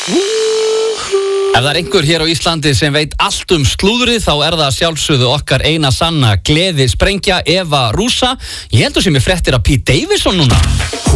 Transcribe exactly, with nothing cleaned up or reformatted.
Ef það er einhver hér á Íslandi sem veit allt um slúðrið þá er það sjálfsögðu okkar eina sanna gleði sprengja Eva Rúsa. Ég heldur sem ég fréttir að Pete Davidson núna.